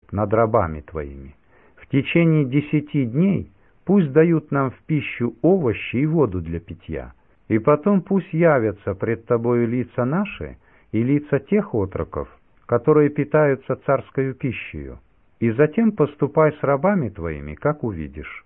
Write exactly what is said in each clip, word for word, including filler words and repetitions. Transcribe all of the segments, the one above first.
над рабами твоими. В течение десяти дней пусть дают нам в пищу овощи и воду для питья, и потом пусть явятся пред тобою лица наши и лица тех отроков, которые питаются царскою пищею, и затем поступай с рабами твоими, как увидишь».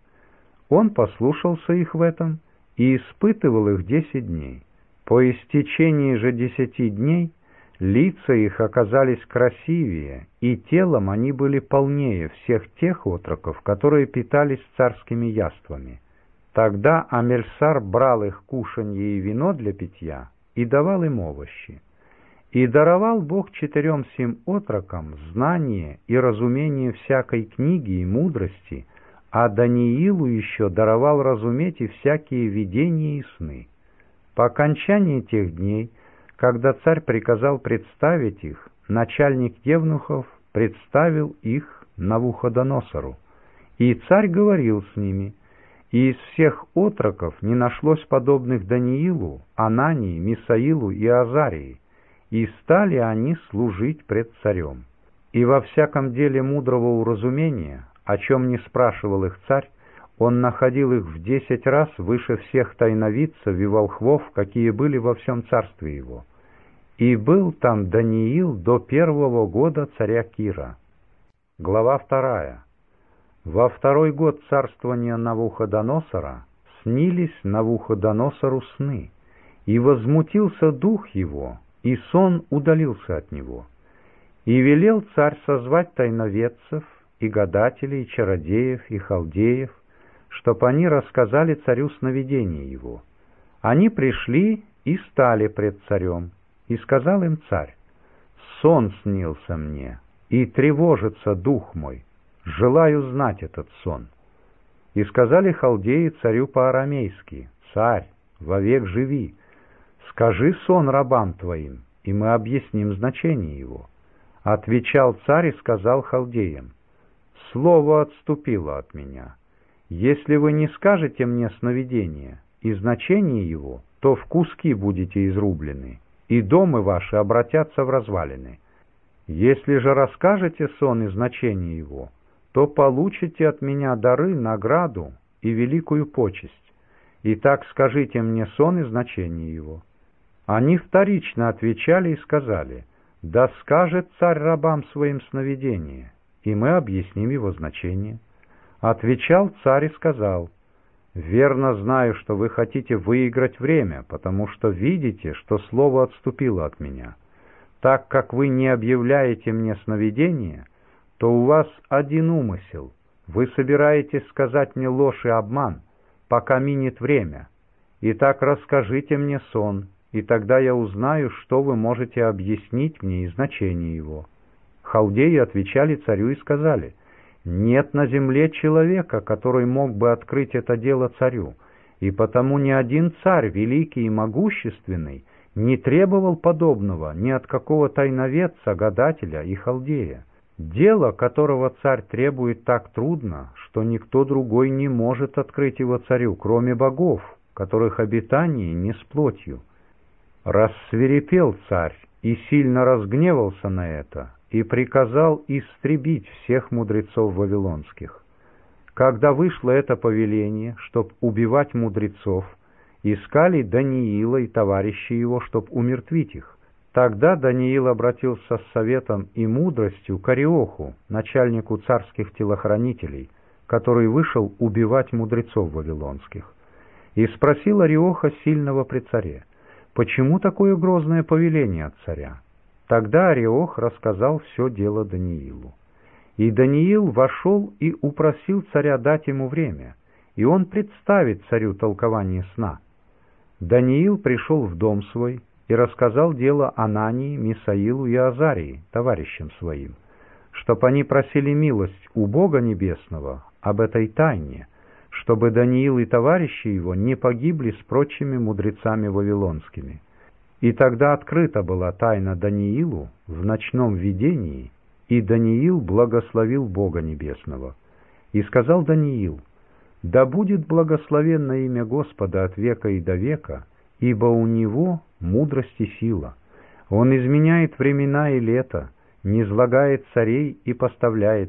Он послушался их в этом и испытывал их десять дней. По истечении же десяти дней лица их оказались красивее, и телом они были полнее всех тех отроков, которые питались царскими яствами. Тогда Амельсар брал их кушанье и вино для питья и давал им овощи. И даровал Бог четырем сим отрокам знание и разумение всякой книги и мудрости, а Даниилу еще даровал разуметь и всякие видения и сны. По окончании тех дней, когда царь приказал представить их, начальник евнухов представил их Навуходоносору. И царь говорил с ними, и из всех отроков не нашлось подобных Даниилу, Анании, Мисаилу и Азарии, и стали они служить пред царем. И во всяком деле мудрого уразумения, о чем не спрашивал их царь, он находил их в десять раз выше всех тайновидцев и волхвов, какие были во всем царстве его. И был там Даниил до первого года царя Кира. Глава вторая. Во второй год царствования Навуходоносора снились Навуходоносору сны, и возмутился дух его, и сон удалился от него. И велел царь созвать тайноведцев, и гадателей, и чародеев, и халдеев, чтоб они рассказали царю сновидение его. Они пришли и стали пред царем, и сказал им царь: «Сон снился мне, и тревожится дух мой, желаю знать этот сон». И сказали халдеи царю по-арамейски: «Царь, вовек живи, скажи сон рабам твоим, и мы объясним значение его». Отвечал царь и сказал халдеям: «Слово отступило от меня. Если вы не скажете мне сновидение и значение его, то в куски будете изрублены, и домы ваши обратятся в развалины. Если же расскажете сон и значение его, то получите от меня дары, награду и великую почесть. Итак, скажите мне сон и значение его». Они вторично отвечали и сказали: «Да скажет царь рабам своим сновидение, и мы объясним его значение». Отвечал царь и сказал: «Верно знаю, что вы хотите выиграть время, потому что видите, что слово отступило от меня. Так как вы не объявляете мне сновидение, то у вас один умысел. Вы собираетесь сказать мне ложь и обман, пока минет время. Итак, расскажите мне сон, и тогда я узнаю, что вы можете объяснить мне и значение его». Халдеи отвечали царю и сказали: «Нет на земле человека, который мог бы открыть это дело царю, и потому ни один царь, великий и могущественный, не требовал подобного ни от какого тайноведца, гадателя и халдея. Дело, которого царь требует, так трудно, что никто другой не может открыть его царю, кроме богов, которых обитание не с плотью». Рассвирепел царь и сильно разгневался на это, и приказал истребить всех мудрецов вавилонских. Когда вышло это повеление, чтоб убивать мудрецов, искали Даниила и товарищи его, чтоб умертвить их. Тогда Даниил обратился с советом и мудростью к Ариоху, начальнику царских телохранителей, который вышел убивать мудрецов вавилонских, и спросил Ариоха, сильного при царе: «Почему такое грозное повеление от царя?» Тогда Ариох рассказал все дело Даниилу. И Даниил вошел и упросил царя дать ему время, и он представит царю толкование сна. Даниил пришел в дом свой и рассказал дело Анании, Мисаилу и Азарии, товарищам своим, чтоб они просили милость у Бога Небесного об этой тайне, чтобы Даниил и товарищи его не погибли с прочими мудрецами вавилонскими. И тогда открыта была тайна Даниилу в ночном видении, и Даниил благословил Бога Небесного. И сказал Даниил: «Да будет благословенно имя Господа от века и до века, ибо у Него мудрость и сила. Он изменяет времена и лето, низлагает царей и поставляет